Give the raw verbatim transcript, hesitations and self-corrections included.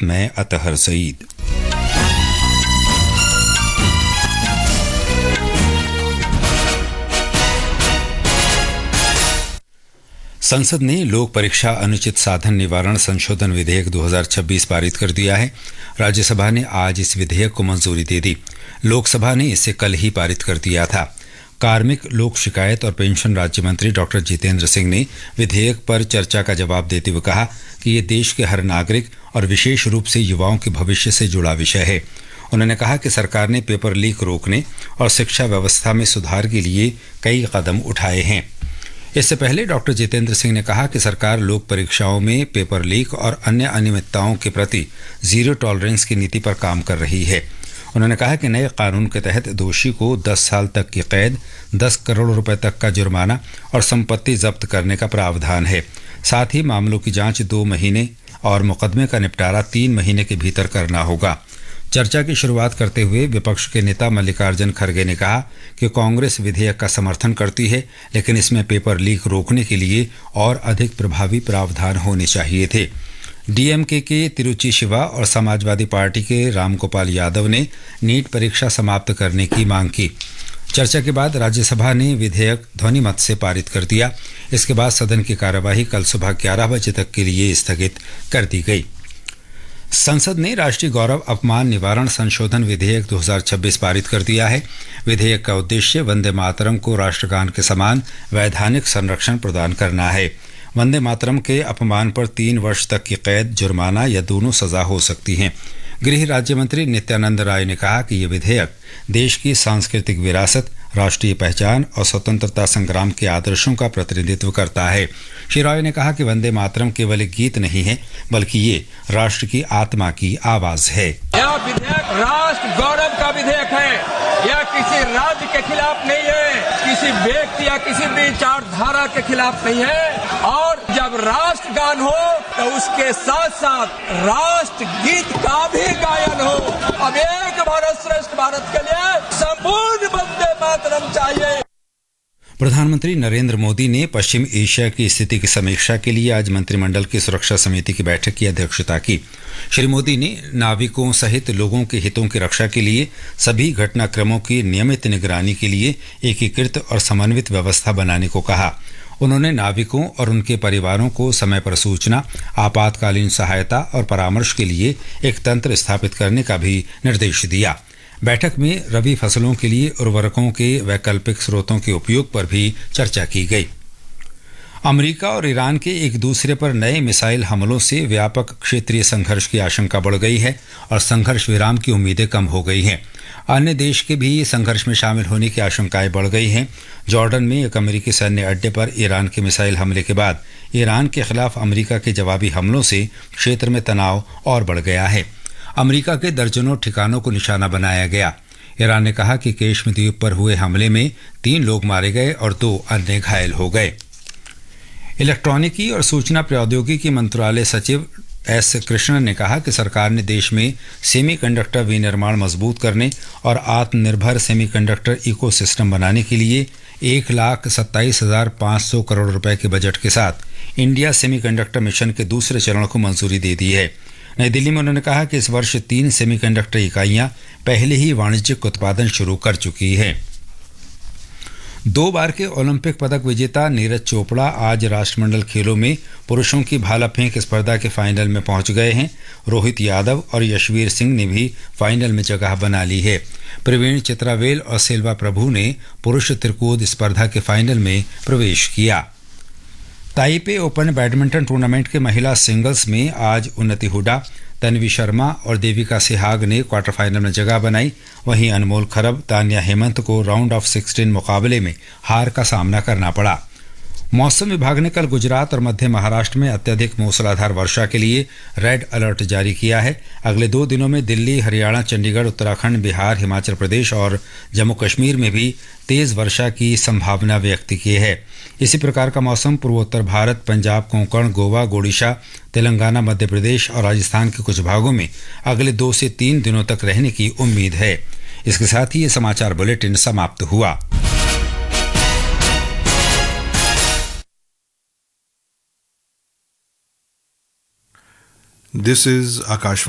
साथ मैं अतहर सईद। संसद ने लोक परीक्षा अनुचित साधन निवारण संशोधन विधेयक दो हज़ार छब्बीस पारित कर दिया है। राज्यसभा ने आज इस विधेयक को मंजूरी दे दी। लोकसभा ने इसे कल ही पारित कर दिया था। कार्मिक, लोक शिकायत और पेंशन राज्य मंत्री डॉक्टर जितेंद्र सिंह ने विधेयक पर चर्चा का जवाब देते हुए कहा कि ये देश के हर नागरिक और विशेष रूप से युवाओं के भविष्य से जुड़ा विषय है। उन्होंने कहा कि सरकार ने पेपर लीक रोकने और शिक्षा व्यवस्था में सुधार के लिए कई कदम उठाए हैं। इससे पहले डॉक्टर जितेंद्र सिंह ने कहा कि सरकार लोक परीक्षाओं में पेपर लीक और अन्य अनियमितताओं के प्रति जीरो टॉलरेंस की नीति पर काम कर रही है। उन्होंने कहा कि नए कानून के तहत दोषी को दस साल तक की कैद, दस करोड़ रुपए तक का जुर्माना और संपत्ति जब्त करने का प्रावधान है। साथ ही मामलों की जांच दो महीने और मुकदमे का निपटारा तीन महीने के भीतर करना होगा। चर्चा की शुरुआत करते हुए विपक्ष के नेता मल्लिकार्जुन खड़गे ने कहा कि कांग्रेस विधेयक का समर्थन करती है, लेकिन इसमें पेपर लीक रोकने के लिए और अधिक प्रभावी प्रावधान होने चाहिए थे। डीएमके के तिरुचि शिवा और समाजवादी पार्टी के रामगोपाल यादव ने नीट परीक्षा समाप्त करने की मांग की। चर्चा के बाद राज्यसभा ने विधेयक ध्वनिमत से पारित कर दिया। इसके बाद सदन की कार्यवाही कल सुबह ग्यारह बजे तक के लिए स्थगित कर दी गई। संसद ने राष्ट्रीय गौरव अपमान निवारण संशोधन विधेयक दो हज़ार छब्बीस पारित कर दिया है। विधेयक का उद्देश्य वंदे मातरम को राष्ट्रगान के समान वैधानिक संरक्षण प्रदान करना है। वंदे मातरम के अपमान पर तीन वर्ष तक की कैद, जुर्माना या दोनों सजा हो सकती हैं। गृह राज्य मंत्री नित्यानंद राय ने कहा कि यह विधेयक देश की सांस्कृतिक विरासत, राष्ट्रीय पहचान और स्वतंत्रता संग्राम के आदर्शों का प्रतिनिधित्व करता है। श्री राय ने कहा कि वंदे मातरम केवल एक गीत नहीं है, बल्कि ये राष्ट्र की आत्मा की आवाज है। यह विधेयक राष्ट्र गौरव का विधेयक है। यह किसी राज्य के खिलाफ नहीं है, किसी व्यक्ति या किसी विचारधारा के खिलाफ नहीं है। और जब राष्ट्रगान हो तो उसके साथ साथ राष्ट्र गीत का भी गायन हो। अब एक भारत श्रेष्ठ भारत के लिए संपूर्ण वंदे मातरम चाहिए। प्रधानमंत्री नरेंद्र मोदी ने पश्चिम एशिया की स्थिति की समीक्षा के लिए आज मंत्रिमंडल की सुरक्षा समिति की बैठक की अध्यक्षता की। श्री मोदी ने नाविकों सहित लोगों के हितों की रक्षा के लिए सभी घटनाक्रमों की नियमित निगरानी के लिए एकीकृत और समन्वित व्यवस्था बनाने को कहा। उन्होंने नाविकों और उनके परिवारों को समय पर सूचना, आपातकालीन सहायता और परामर्श के लिए एक तंत्र स्थापित करने का भी निर्देश दिया। बैठक में रबी फसलों के लिए उर्वरकों के वैकल्पिक स्रोतों के उपयोग पर भी चर्चा की गई। अमेरिका और ईरान के एक दूसरे पर नए मिसाइल हमलों से व्यापक क्षेत्रीय संघर्ष की आशंका बढ़ गई है और संघर्ष विराम की उम्मीदें कम हो गई हैं। अन्य देश के भी संघर्ष में शामिल होने की आशंकाएं बढ़ गई हैं। जॉर्डन में एक अमेरिकी सैन्य अड्डे पर ईरान के मिसाइल हमले के बाद ईरान के खिलाफ अमेरिका के जवाबी हमलों से क्षेत्र में तनाव और बढ़ गया है। अमेरिका के दर्जनों ठिकानों को निशाना बनाया गया। ईरान ने कहा कि केश्म द्वीप पर हुए हमले में तीन लोग मारे गए और दो अन्य घायल हो गए। इलेक्ट्रॉनिकी और सूचना प्रौद्योगिकी मंत्रालय सचिव एस कृष्णन ने कहा कि सरकार ने देश में सेमीकंडक्टर विनिर्माण मजबूत करने और आत्मनिर्भर सेमीकंडक्टर इकोसिस्टम बनाने के लिए एक लाख सत्ताईस हजार पाँच सौ करोड़ रुपए के बजट के साथ इंडिया सेमीकंडक्टर मिशन के दूसरे चरण को मंजूरी दे दी है। नई दिल्ली में उन्होंने कहा कि इस वर्ष तीन सेमीकंडक्टर इकाइयां पहले ही वाणिज्यिक उत्पादन शुरू कर चुकी हैं। दो बार के ओलंपिक पदक विजेता नीरज चोपड़ा आज राष्ट्रमंडल खेलों में पुरुषों की भाला फेंक स्पर्धा के फाइनल में पहुंच गए हैं। रोहित यादव और यशवीर सिंह ने भी फाइनल में जगह बना ली है। प्रवीण चित्रावेल और सेल्वा प्रभु ने पुरुष त्रिकोद स्पर्धा के फाइनल में प्रवेश किया। ताइपे ओपन बैडमिंटन टूर्नामेंट के महिला सिंगल्स में आज उन्नति हुडा, तन्वी शर्मा और देविका सिहाग ने क्वार्टर फाइनल में जगह बनाई। वहीं अनमोल खरब, तान्या हेमंत को राउंड ऑफ सिक्सटीन मुकाबले में हार का सामना करना पड़ा। मौसम विभाग ने कल गुजरात और मध्य महाराष्ट्र में अत्यधिक मूसलाधार वर्षा के लिए रेड अलर्ट जारी किया है। अगले दो दिनों में दिल्ली, हरियाणा, चंडीगढ़, उत्तराखंड, बिहार, हिमाचल प्रदेश और जम्मू कश्मीर में भी तेज वर्षा की संभावना व्यक्त की है। इसी प्रकार का मौसम पूर्वोत्तर भारत, पंजाब, कोंकण, गोवा, ओडिशा, तेलंगाना, मध्य प्रदेश और राजस्थान के कुछ भागों में अगले दो से तीन दिनों तक रहने की उम्मीद है। इसके साथ ही ये समाचार बुलेटिन समाप्त हुआ। This is Akashvani.